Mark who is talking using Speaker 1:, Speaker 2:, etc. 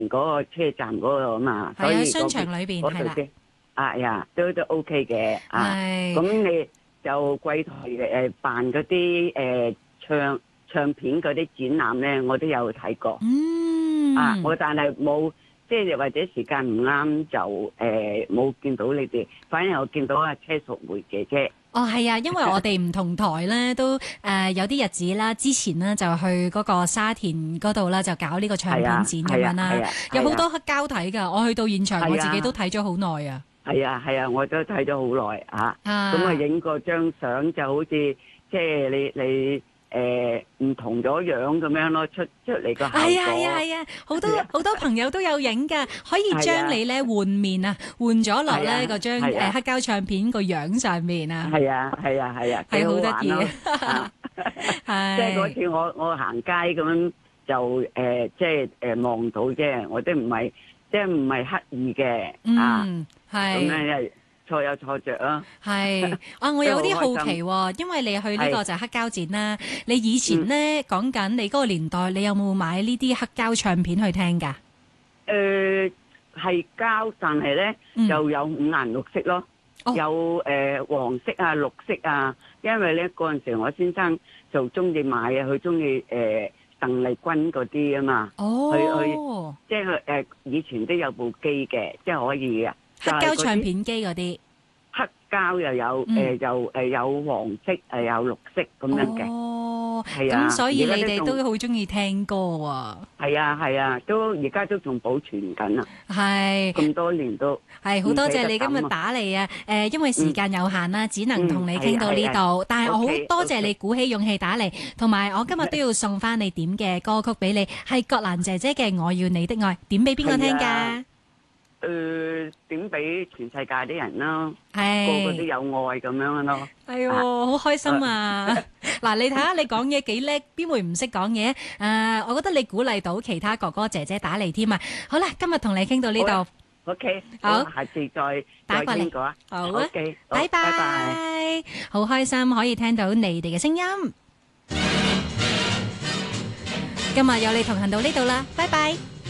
Speaker 1: 嗰個車站嗰度啊嘛，所
Speaker 2: 係啊，
Speaker 1: 以
Speaker 2: 商場裏邊係啦，
Speaker 1: 都 OK 嘅啊。
Speaker 2: 係
Speaker 1: 咁你就櫃台辦嗰啲唱片嗰啲展覽咧，我都有睇過啊。
Speaker 2: 嗯。
Speaker 1: 我但係冇即係或者時間唔啱就冇見到你哋，反而我見到阿車淑梅姐姐。
Speaker 2: 哦，係啊，因為我哋唔同台咧，都有啲日子啦，之前咧就去嗰個沙田嗰度啦，就搞呢個唱片展咁樣啦，有好多黑膠睇㗎。我去到現場，我自己都睇咗好耐啊。
Speaker 1: 係啊，我都睇咗好耐啊。咁啊，影過張相就好似即係你唔同咗樣咁樣咯，出嚟個效果。
Speaker 2: 係啊，好多朋友都有影㗎，可以將你咧換面啊，換咗落咧嗰張黑膠唱片個樣上面啊。
Speaker 1: 係啊，
Speaker 2: 係好得意啊！
Speaker 1: 即係嗰次我行街咁樣就即係望到啫，我都唔係刻意嘅啊。咁樣錯有錯着啊！
Speaker 2: 係啊，我有啲好奇喎，因為你去呢個就係黑膠展啦。你以前咧講緊你嗰個年代，你有冇買呢啲黑膠唱片去聽㗎？
Speaker 1: 係膠，但係咧又有五顏六色咯，有黃色啊、綠色啊。因為咧嗰陣時我先生就中意買啊，佢中意鄧麗君嗰啲啊嘛。佢即係以前都有部機嘅，即係可以啊。
Speaker 2: 黑膠唱片機嗰啲，
Speaker 1: 黑膠又有有黃色有綠色咁樣嘅。
Speaker 2: 哦，
Speaker 1: 係啊，
Speaker 2: 咁所以你哋都好中意聽歌喎。
Speaker 1: 係啊，都而家都仲保存緊啊。
Speaker 2: 係
Speaker 1: 咁多年都
Speaker 2: 係好多謝你今日打嚟啊！因為時間有限啦，只能同你傾到呢度。但係我好多謝你鼓起勇氣打嚟，同埋我今日都要送翻你點嘅歌曲俾你，係葛蘭姐姐嘅《我要你的愛》，點俾邊個聽㗎？
Speaker 1: 點俾全世界啲人咯，
Speaker 2: 個
Speaker 1: 個都有愛咁樣咯。
Speaker 2: 係喎，好開心啊！嗱，你睇下你講嘢幾叻，邊會唔識講嘢？我覺得你鼓勵到其他哥哥姐姐打嚟添啊！好啦，今日同你傾到呢度
Speaker 1: ，OK，
Speaker 2: 好，
Speaker 1: 下次再
Speaker 2: 打過嚟，好啊，OK，拜拜，好開心可以聽到你哋嘅聲音。今日有你同行到呢度啦，拜拜。